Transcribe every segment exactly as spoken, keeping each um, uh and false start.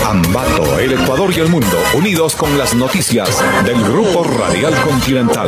Ambato, el Ecuador y el mundo, unidos con las noticias del Grupo Radial Continental.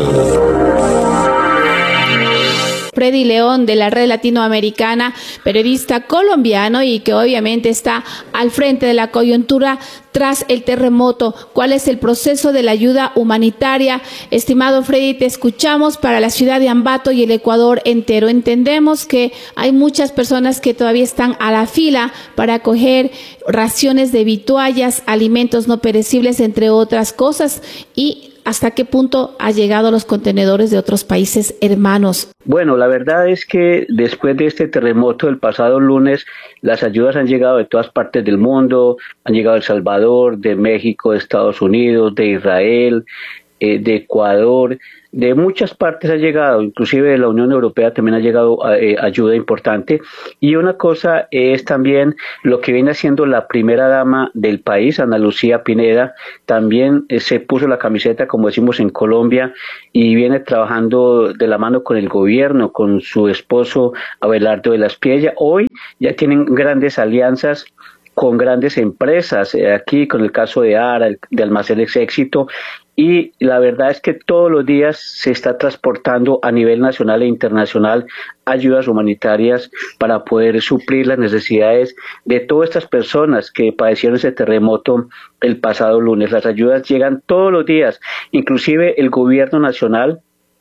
Freddy León, de la Red Latinoamericana, periodista colombiano y que obviamente está al frente de la coyuntura tras el terremoto. ¿Cuál es el proceso de la ayuda humanitaria? Estimado Freddy, te escuchamos para la ciudad de Ambato y el Ecuador entero. Entendemos que hay muchas personas que todavía están a la fila para coger raciones de vituallas, alimentos no perecibles, entre otras cosas, y ¿hasta qué punto ha llegado los contenedores de otros países hermanos? Bueno, la verdad es que después de este terremoto del pasado lunes, las ayudas han llegado de todas partes del mundo, han llegado de El Salvador, de México, de Estados Unidos, de Israel, eh, de Ecuador, de muchas partes ha llegado, inclusive de la Unión Europea también ha llegado eh, ayuda importante. Y una cosa es también lo que viene haciendo la primera dama del país, Ana Lucía Pineda, también eh, se puso la camiseta, como decimos en Colombia, y viene trabajando de la mano con el gobierno, con su esposo Abelardo de la Espriella. Hoy ya tienen grandes alianzas con grandes empresas, eh, aquí con el caso de Ara, el, de Almacenes Éxito, y la verdad es que todos los días se está transportando a nivel nacional e internacional ayudas humanitarias para poder suplir las necesidades de todas estas personas que padecieron ese terremoto el pasado lunes. Las ayudas llegan todos los días, inclusive el gobierno nacional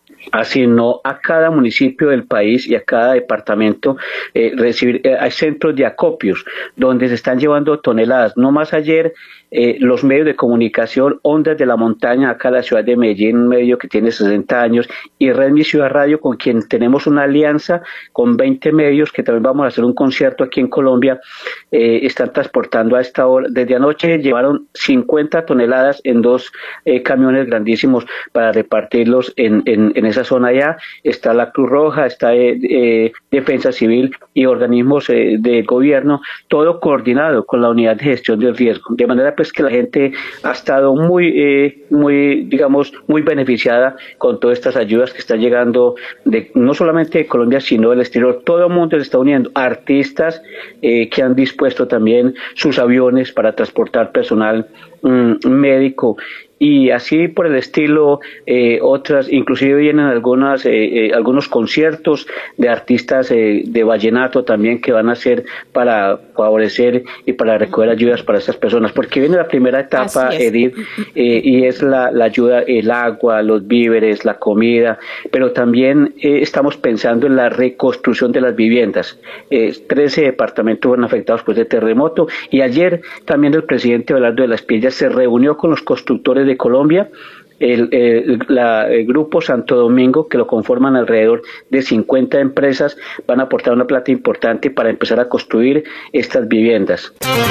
asignó a cada municipio del país y a cada departamento eh, recibir eh, hay centros de acopios donde se están llevando toneladas. No más ayer eh, los medios de comunicación, Ondas de la Montaña, acá en la ciudad de Medellín, un medio que tiene sesenta años, y Red Mi Ciudad Radio, con quien tenemos una alianza con veinte medios, que también vamos a hacer un concierto aquí en Colombia, eh, están transportando a esta hora. Desde anoche llevaron cincuenta toneladas en dos eh, camiones grandísimos para repartirlos en, en, en esa zona allá. Está la Cruz Roja, está eh, eh, Defensa Civil y organismos eh, de gobierno, todo coordinado con la Unidad de Gestión del Riesgo, de manera pues que la gente ha estado muy, eh, muy, digamos, muy beneficiada con todas estas ayudas que están llegando de, no solamente de Colombia, sino del exterior. Todo el mundo se está uniendo, artistas eh, que han dispuesto también sus aviones para transportar personal mmm, médico, y así por el estilo. Eh, otras, inclusive vienen algunas eh, eh, algunos conciertos de artistas eh, de vallenato también que van a hacer para favorecer y para recoger ayudas para estas personas, porque viene la primera etapa, Edith, eh, y es la, la ayuda, el agua, los víveres, la comida, pero también eh, estamos pensando en la reconstrucción de las viviendas. Eh, trece departamentos fueron afectados por este terremoto, y ayer también el presidente Abelardo de la Espriella se reunió con los constructores de Colombia, el, el, la, el grupo Santo Domingo, que lo conforman alrededor de cincuenta empresas, van a aportar una plata importante para empezar a construir estas viviendas.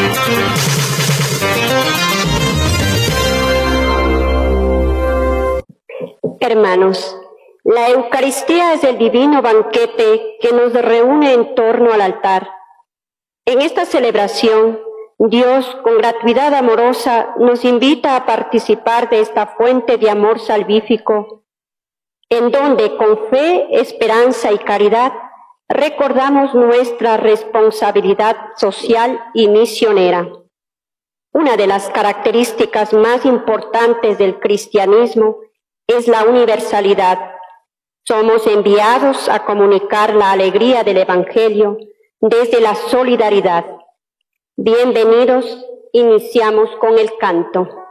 Hermanos, la Eucaristía es el divino banquete que nos reúne en torno al altar. En esta celebración, Dios, con gratuidad amorosa, nos invita a participar de esta fuente de amor salvífico, en donde con fe, esperanza y caridad recordamos nuestra responsabilidad social y misionera. Una de las características más importantes del cristianismo es la universalidad. Somos enviados a comunicar la alegría del Evangelio desde la solidaridad. Bienvenidos, iniciamos con el canto.